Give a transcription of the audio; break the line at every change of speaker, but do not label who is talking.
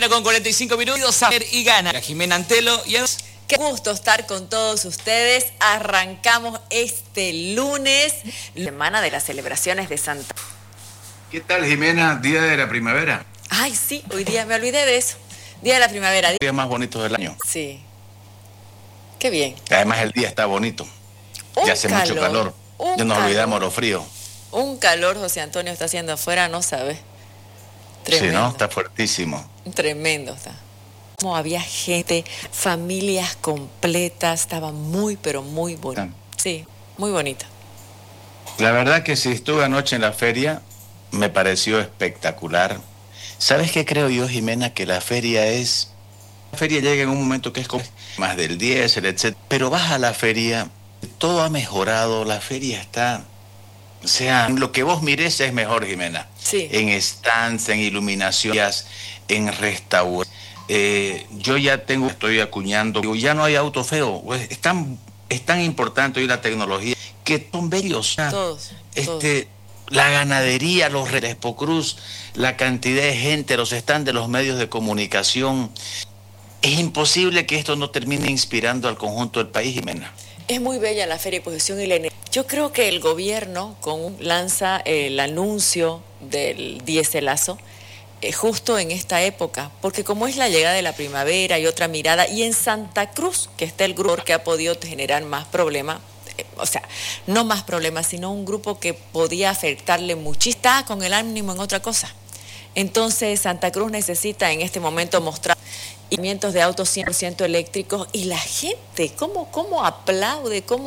mañana con 45 minutos, y gana la Jimena Antelo y
Qué gusto estar con todos ustedes. Arrancamos este lunes, semana de las celebraciones de Santa.
¿Qué tal, Jimena? Día de la primavera.
Ay, sí, hoy día me olvidé de eso. Día de la primavera.
El día más bonito del año.
Sí. Qué bien.
Además, el día está bonito. Ya hace mucho calor. Ya nos olvidamos lo frío.
Un calor, José Antonio, está haciendo afuera, no sabes. Tremendo.
Sí, ¿no? Está fuertísimo.
Tremendo está. Como había gente, familias completas, estaba muy, pero muy bonito. Sí, muy bonito.
La verdad que si estuve anoche en la feria, me pareció espectacular. ¿Sabes qué creo yo, Jimena? Que la feria llega en un momento que es como más del diésel, etc. Pero vas a la feria, todo ha mejorado, la feria está... O sea, lo que vos mires es mejor, Jimena.
Sí.
En stands, en iluminaciones, en restaurantes. Yo ya estoy acuñando, digo, ya no hay auto feo. Es tan importante hoy la tecnología que son bellos.
Todos.
La ganadería, los Expo Cruz, la cantidad de gente, los stands de los medios de comunicación. Es imposible que esto no termine inspirando al conjunto del país, Jimena.
Es muy bella la Feria de Exposición y la energía. Yo creo que el gobierno lanza el anuncio del diéselazo justo en esta época, porque como es la llegada de la primavera y otra mirada, y en Santa Cruz, que está el grupo que ha podido generar más problemas, o sea, no más problemas, sino un grupo que podía afectarle muchísimo, está con el ánimo en otra cosa. Entonces Santa Cruz necesita en este momento mostrar movimientos de autos 100% eléctricos y la gente, cómo aplaude, cómo